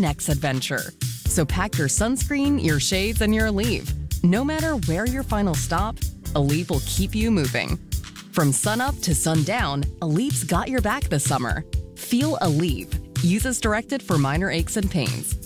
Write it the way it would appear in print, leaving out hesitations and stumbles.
next adventure. So pack your sunscreen, your shades, and your Aleve. No matter where your final stop, Aleve will keep you moving. From sunup to sundown, Aleve's got your back this summer. Feel Aleve. Use as directed for minor aches and pains.